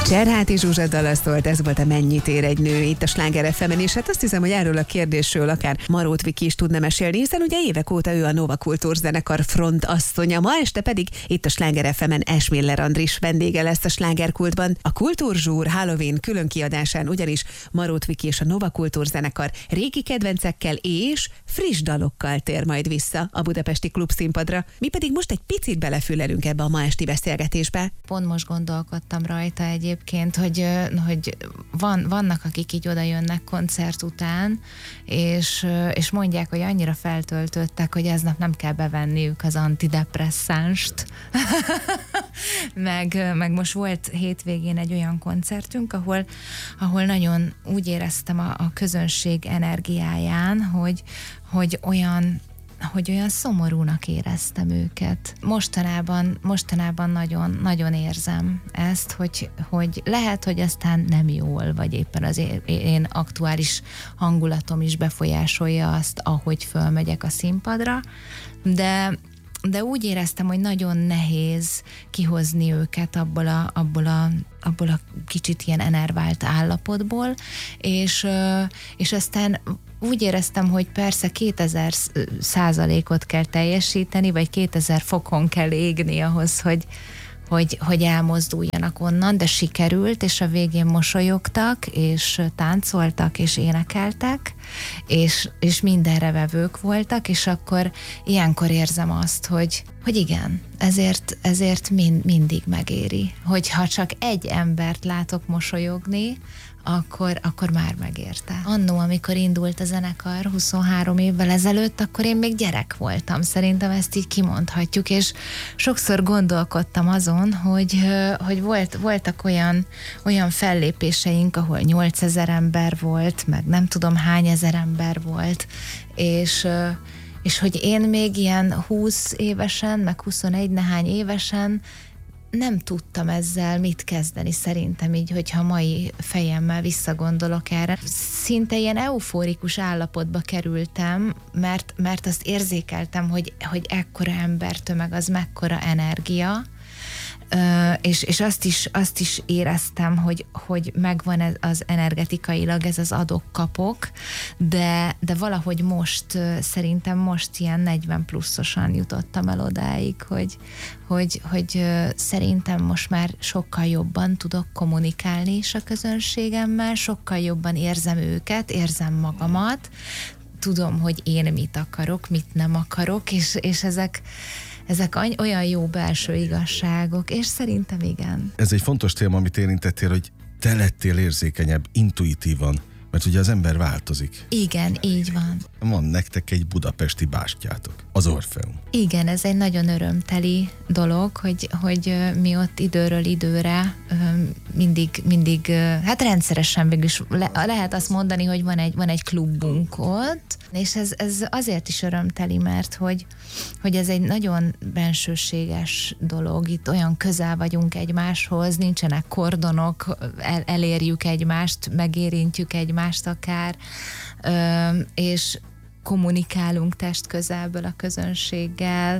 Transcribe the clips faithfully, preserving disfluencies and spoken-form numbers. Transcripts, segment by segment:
Cserháti Zsuzsa dala szólt, ez volt a Mennyit ér egy nő itt a Sláger ef em-en, és hát azt hiszem, hogy erről a kérdésről akár Marót Viki is tudna mesélni, hiszen ugye évek óta ő a Nova Kultúr zenekar frontasszonya, ma este pedig itt a Sláger ef em-en Esmiller Andris vendége lesz a Slágerkultban. A Kultúrzsúr Halloween külön kiadásán ugyanis Marót Viki és a Nova Kultúr zenekar régi kedvencekkel és friss dalokkal tér majd vissza a budapesti klubszínpadra. Mi pedig most egy picit belefülelünk ebbe a ma esti beszélgetésbe. Pont most gondolkodtam rajta egyébként, hogy, hogy van, vannak, akik így oda jönnek koncert után, és, és mondják, hogy annyira feltöltöttek, hogy eznap nem kell bevenniük az antidepresszánst. meg, meg most volt hétvégén egy olyan koncertünk, ahol, ahol nagyon úgy éreztem a, a közönség energiáján, hogy, hogy olyan hogy olyan szomorúnak éreztem őket. Mostanában, mostanában nagyon, nagyon érzem ezt, hogy, hogy lehet, hogy aztán nem jól, vagy éppen az én aktuális hangulatom is befolyásolja azt, ahogy fölmegyek a színpadra, de de úgy éreztem, hogy nagyon nehéz kihozni őket abból a, abból a, abból a kicsit ilyen enervált állapotból, és, és aztán úgy éreztem, hogy persze kétezer százalékot kell teljesíteni, vagy kétezer fokon kell égni ahhoz, hogy, hogy, hogy elmozduljanak onnan, de sikerült, és a végén mosolyogtak, és táncoltak, és énekeltek, és, és mindenre vevők voltak, és akkor ilyenkor érzem azt, hogy, hogy igen, ezért, ezért mind, mindig megéri. Hogyha csak egy embert látok mosolyogni, akkor, akkor már megérte. Annó, amikor indult a zenekar huszonhárom évvel ezelőtt, akkor én még gyerek voltam. Szerintem ezt így kimondhatjuk, és sokszor gondolkodtam azon, hogy, hogy volt, voltak olyan, olyan fellépéseink, ahol nyolcezer ember volt, meg nem tudom hány ezer ember volt, és és hogy én még ilyen húsz évesen, meg huszonegy nehány évesen nem tudtam ezzel mit kezdeni, szerintem így, hogyha mai fejemmel visszagondolok erre. Szinte ilyen eufórikus állapotba kerültem, mert, mert azt érzékeltem, hogy, hogy ekkora embertömeg, az mekkora energia, Uh, és, és azt is, azt is éreztem, hogy, hogy megvan ez az energetikailag ez az adok-kapok, de, de valahogy most, uh, szerintem most ilyen negyven pluszosan jutottam el odáig, hogy, hogy, hogy uh, szerintem most már sokkal jobban tudok kommunikálni is a közönségemmel, sokkal jobban érzem őket, érzem magamat, tudom, hogy én mit akarok, mit nem akarok, és, és ezek Ezek olyan jó belső igazságok, és szerintem igen. Ez egy fontos téma, amit érintettél, hogy te lettél érzékenyebb, intuitívan, mert ugye az ember változik. Igen, így van. Van nektek egy budapesti bástyátok, az Orfeum. Igen, ez egy nagyon örömteli dolog, hogy, hogy mi ott időről időre mindig, mindig hát rendszeresen végül is le, lehet azt mondani, hogy van egy, van egy klubunk ott, és ez, ez azért is örömteli, mert hogy, hogy ez egy nagyon bensőséges dolog, itt olyan közel vagyunk egymáshoz, nincsenek kordonok, el, elérjük egymást, megérintjük egymást akár, és kommunikálunk testközelből a közönséggel,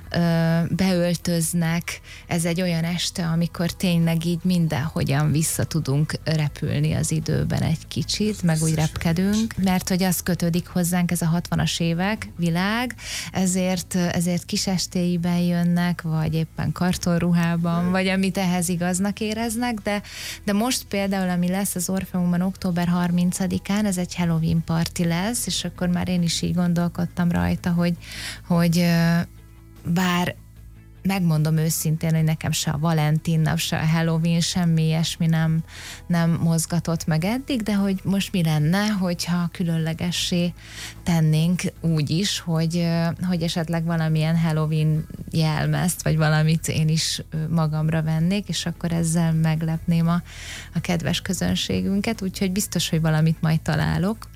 beöltöznek. Ez egy olyan este, amikor tényleg így mindenhogyan vissza tudunk repülni az időben egy kicsit, meg úgy repkedünk, mert hogy az kötődik hozzánk, ez a hatvanas évek világ, ezért, ezért kisestéiben jönnek, vagy éppen kartonruhában, vagy amit ehhez igaznak éreznek, de, de most például, ami lesz az Orfeumban október harmincadikán, ez egy Halloween party lesz, és akkor már én is így gondolkodtam rajta, hogy, hogy bár megmondom őszintén, hogy nekem se a Valentin nap, se a Halloween, semmi ilyesmi nem, nem mozgatott meg eddig, de hogy most mi lenne, hogyha különlegessé tennénk úgy is, hogy, hogy esetleg valamilyen Halloween jelmezt, vagy valamit én is magamra vennék, és akkor ezzel meglepném a, a kedves közönségünket, úgyhogy biztos, hogy valamit majd találok.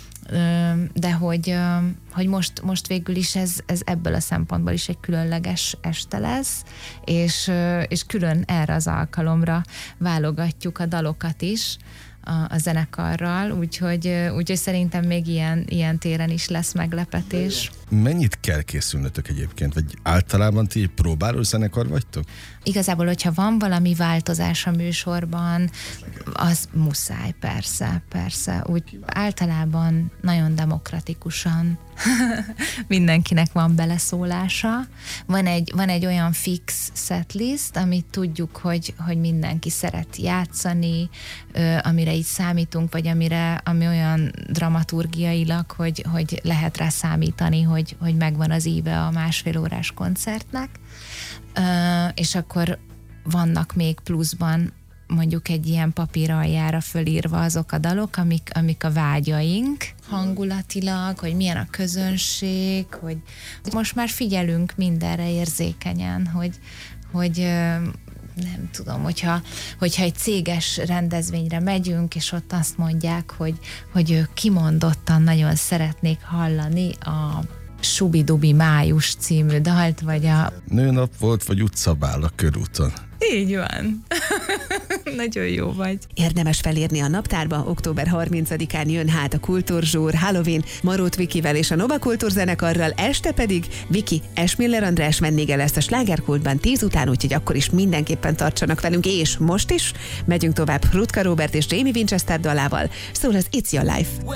De hogy, hogy most, most végül is ez, ez ebből a szempontból is egy különleges este lesz, és, és külön erre az alkalomra válogatjuk a dalokat is, a, a zenekarral, úgyhogy, úgyhogy szerintem még ilyen, ilyen téren is lesz meglepetés. Mennyit kell készülnötök egyébként? Vagy általában ti egy próbáló zenekar vagytok? Igazából, hogyha van valami változás a műsorban, az muszáj, persze, persze. Úgy általában nagyon demokratikusan mindenkinek van beleszólása. Van egy, van egy olyan fix setlist, amit tudjuk, hogy, hogy mindenki szeret játszani, amire így számítunk, vagy amire, ami olyan dramaturgiailag, hogy, hogy lehet rá számítani, hogy, hogy megvan az íve a másfél órás koncertnek. És akkor vannak még pluszban mondjuk egy ilyen papír aljára fölírva azok a dalok, amik, amik a vágyaink hangulatilag, hogy milyen a közönség, hogy most már figyelünk mindenre érzékenyen, hogy, hogy nem tudom, hogyha, hogyha egy céges rendezvényre megyünk, és ott azt mondják, hogy, hogy ők kimondottan nagyon szeretnék hallani a Subi-dubi május című dalt, vagy a... Nőnap volt, vagy utcabál a körúton. Így van. Nagyon jó vagy. Érdemes felírni a naptárba, október harmincadikán jön hát a Kultúrzsúr, Halloween, Marót Vikivel és a Nova Kultúr zenekarral, este pedig Viki Esmiller András vendége lesz a Slágerkultban tíz után, úgyhogy akkor is mindenképpen tartsanak velünk, és most is megyünk tovább Rutka Róbert és Jamie Winchester dalával, szól az It's Your Life.